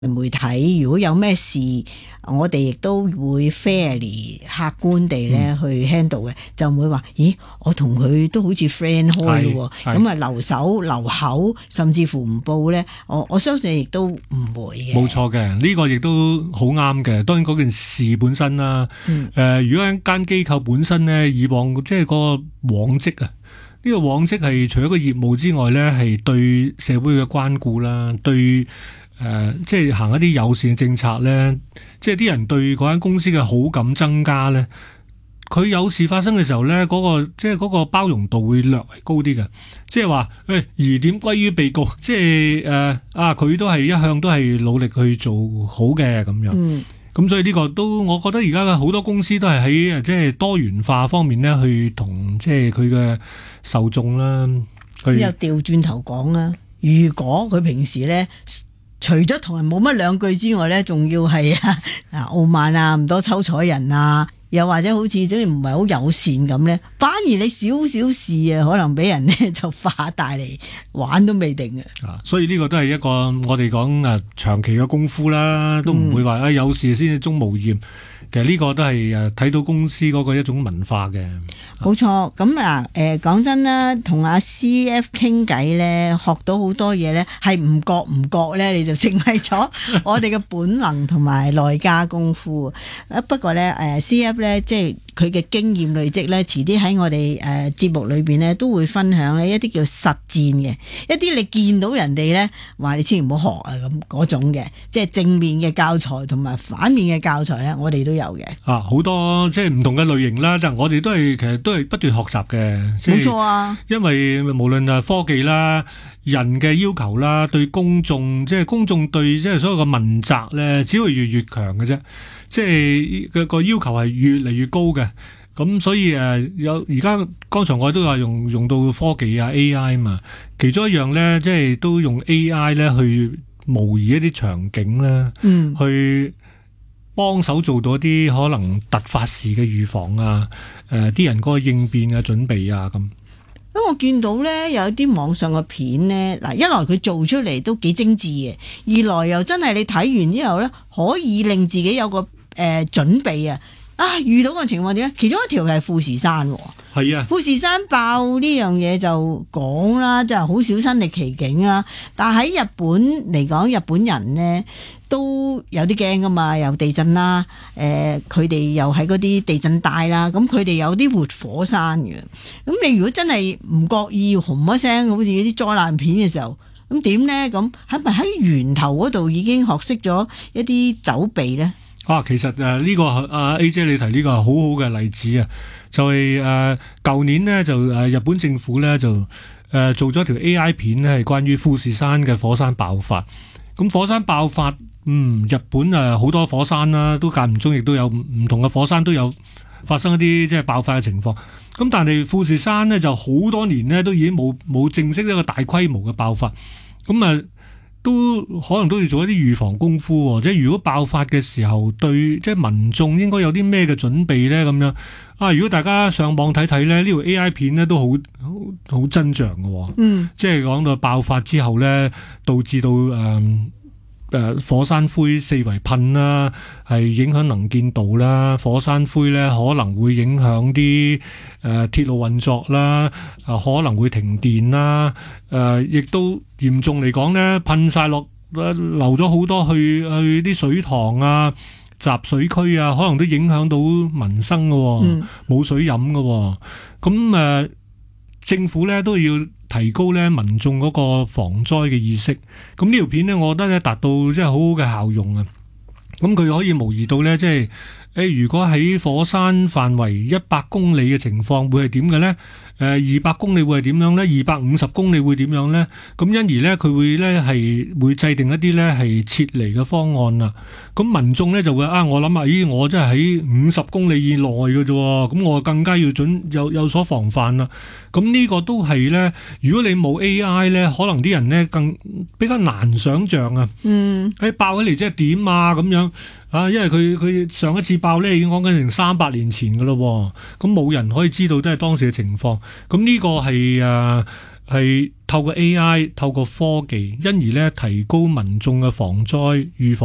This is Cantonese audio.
媒體如果有咩事，我哋亦都會 fairly 客觀地咧去 handle 嘅，就唔會話，咦，我同佢都好似 friend 開咯，咁啊留手留口，甚至乎唔報咧，我相信亦都唔會嘅。 冇錯嘅，呢個亦都好啱嘅。當然嗰件事本身啦，如果一間機構本身咧，以往即係個往績啊。呢個往績係除咗個業務之外咧，係對社會嘅關顧啦，對即係行一啲友善嘅政策咧，即係啲人對嗰間公司嘅好感增加咧。佢有事發生嘅時候咧，即係嗰個包容度會略為高啲嘅。即係話疑點歸於被告，即係佢都係一向都係努力去做好嘅咁樣。咁所以呢個都，我覺得而家嘅好多公司都係喺即係多元化方面咧，去同即係佢嘅受眾啦。 又調轉頭講啦，如果佢平時咧，除咗同人冇乜兩句之外咧，仲要係傲慢啊，唔多抽彩人啊，又或者好似總之唔係好友善咁咧，反而你少少事啊，可能俾人咧就化大嚟玩都未定嘅。 所以呢個都係一個我哋講長期嘅功夫啦，都唔會話有事先至鍾無艷。其實呢個都係睇到公司嗰個一種文化嘅。 冇錯，咁講真啦，同阿 CF 傾偈咧，學到好多嘢咧，係唔覺咧，你就成為咗我哋嘅本能同埋內家功夫。不過咧，CF 咧即係佢嘅經驗累積咧，遲啲喺我哋節目裏邊咧都會分享咧一啲叫實戰嘅，一啲你見到人哋咧話你千祈唔好學啊咁嗰種嘅，即係正面嘅教材同埋反面嘅教材咧，我哋都有嘅。 好多即係唔同嘅類型啦，但係我哋都係其實都係不斷學習嘅。 冇錯啊， 因為無論科技啦、人嘅要求啦，對公眾即係公眾對即係所有嘅問責咧，只會越強嘅啫。即係個要求係越嚟越高嘅。咁所以有而家剛才我都話用到科技啊 AI 嘛，其中一樣咧即係都用 AI 咧去模擬一啲場景咧，去幫手做到一啲可能突發事嘅預防啊，啲人嗰個應變嘅準備啊咁。 咁我見到咧有啲網上嘅片咧，嗱，一來佢做出嚟都幾精緻嘅，二來又真係你睇完之後咧，可以令自己有個準備啊！遇到個情況點解？其中一條係富士山喎。係啊，富士山爆呢樣嘢就講啦，真係好小身歷其境啦。但喺日本嚟講，日本人呢都有啲驚噶嘛，有地震啦，佢哋又喺嗰啲地震帶啦，咁佢哋有啲活火山嘅。咁你如果真係唔覺意轟一聲，好似啲災難片嘅時候，咁點呢？咁係咪喺源頭嗰度已經學識咗一啲走避呢？ 其實呢個A 姐你提呢個係好好嘅例子啊，就係舊年呢，就日本政府呢，就做咗條 AI 片呢，係關於富士山嘅火山爆發。咁火山爆發，日本好多火山啦，都間唔中亦都有唔同嘅火山都有發生一啲即係爆發嘅情況。咁但係富士山呢，就好多年呢，都已經冇正式一個大規模嘅爆發。咁都可能都要做一啲預防功夫喎，即係如果爆發嘅時候，對即係民眾應該有啲咩嘅準備咧？咁樣如果大家上網睇睇咧，呢條 AI 片咧都好真相嘅，即係講到爆發之後咧，導致到火山灰四圍噴啦，係影響能見度啦。火山灰咧可能會影響啲鐵路運作啦，可能會停電啦。亦都嚴重嚟講咧，噴晒落流咗好多去啲水塘啊、集水區啊，可能都影響到民生嘅，冇水飲嘅。咁政府咧都要提高咧民眾嗰個防災嘅意識。咁呢條片咧，我覺得咧達到即係好好嘅效用啊。咁佢可以模擬到咧，即係如果喺火山範圍100公里嘅情況會係點嘅咧？200公里會係點樣咧？250公里會點樣咧？咁因而咧，佢會咧係會制定一啲咧係撤離嘅方案啦。咁民眾咧就會我諗下，我真係喺50公里以內嘅啫，咁我更加要有所防範啦。咁呢個都係咧，如果你冇 AI 咧，可能啲人咧更比較難想像啊。爆起嚟即係點啊咁樣因為佢上一次爆咧已經講緊成300年前嘅咯，咁冇人可以知道都係當時嘅情況。咁呢個係係透過 AI、透過科技，因而咧提高民眾嘅防災預防